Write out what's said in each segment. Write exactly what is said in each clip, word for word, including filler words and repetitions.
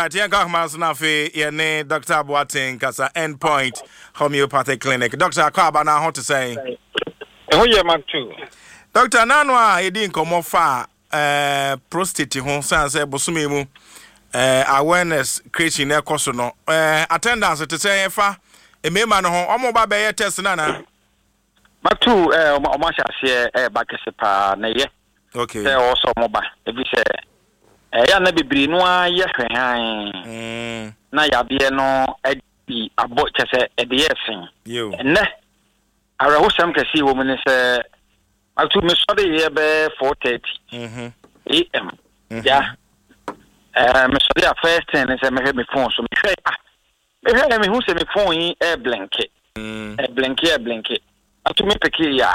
Atienka Masnafi, Yene, Doctor Boateng, Kasa Endpoint Homeopathic Clinic. Doctor Akaba, now how to say? Oh, yeah, man, too. Doctor Nanwa, he didn't come off far, uh, prostate, who sounds a bosumimu, uh, awareness, creating a cosono, uh, attendance to say, if a member home, or mobile bay test, Nana. But two, uh, Masha, say, back as a pa, nay, okay, they also mobile, if you say. Eh ya na bibiri no aye hwehan mm na ya bie no adi abo chese e de yesin yo ne ara ho sam kasi wo me se atu me so de ye be four thirty mhm am ya eh me so de first ten se me he me phone so me hwe ah me hwe me hu se me phone yi e blinke mm e blinke e blinke atu me peke ya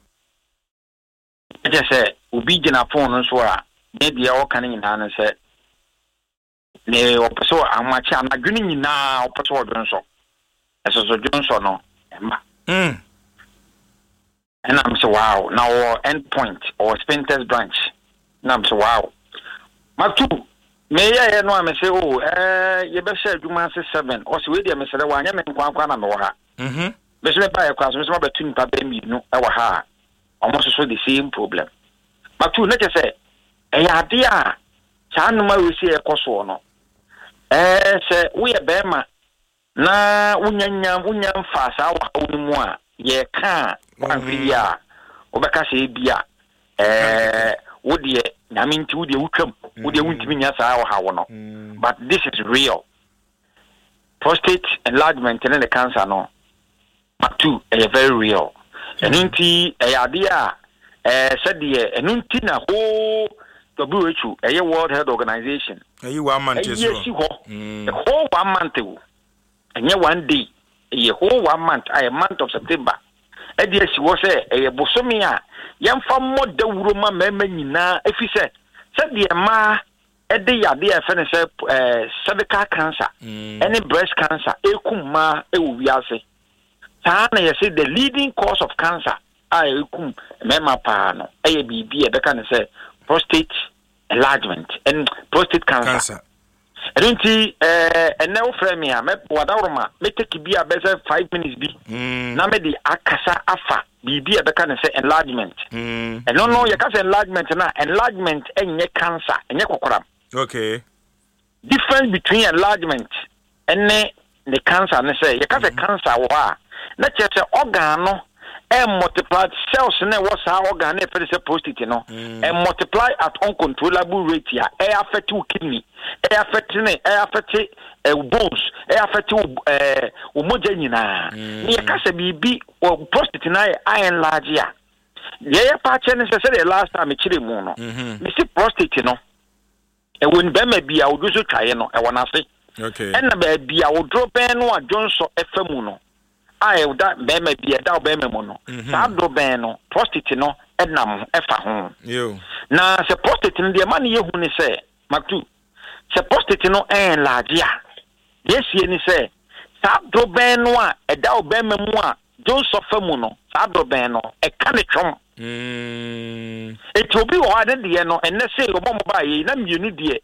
je se obi gina phone so a maybe all can in hand and say, ne opeso amachi anadwini nyina opeso odwonso eso so dwonso no emba mm and I'm so wow now our end point or Spinters branch and I'm so wow matu me ya no am say oh eh ye be share adwuma seven or so we dey me say wa anya me nkwa nkwa na me wo ha mhm be so ba ya kwa so me ba tu nipa ba mi no e wo ha almost so the same problem matu na say eya dia chanuma we see ekoso no eh se we be ma na unyanya unyam fa sa wa onimu a ye ka wan via obeka se bia eh wo de na minti wo de wutwam wo de wuntimi nya sa wa ha wo no but this is real prostate enlargement and the cancer no but two is very real enunti eya dia eh said the enunti na ho W H O, a World Health Organization. A you one month, yes, you the whole one month, and yet one day, a whole one month, a month of September. And yes, she was a bosomia, young from more the Roma memina, if he said, said the ma, a day, a dear friend, cervical cancer, any breast cancer, a kuma, a uviase. Tana, you say the leading cause of cancer, I cum, mema pano, a B B, a can say. Prostate enlargement and prostate cancer. cancer. And uh, and now frame me, me wadauroma, me take be a better five minutes be. Na me di akasa afa, be be a better say enlargement. And no no, you can say enlargement na enlargement and ye cancer and ye kokoram. Okay. Difference between enlargement and the cancer, and say you can say cancer wa. Na just organ and multiply cells in what's our organ if it is a prostate, no, and multiply at uncontrollable rate here. Air affect kidney, air affecting air affecting bones, air affecting uh homogenina. Near Casa B B or prostate iron large here. Yeah, patch necessary last time a chili mono. Mister Prostate, no, and when Bema be I would do so try, no, I want to say. Okay, and the baby I would drop in one Johnson F M. I that bema be a dow bema mono. Sabdo beno, prostate no, ednam, efa home. You now, se prostate in the money you who say, Mactu. Se prostate no en largia. Yes, ye say, Sabdo beno, a dow bema moi, don't suffer mono, Sabdo beno, a canitron. It will be hard in the end, and let's say, Obama by ye, none you need ye,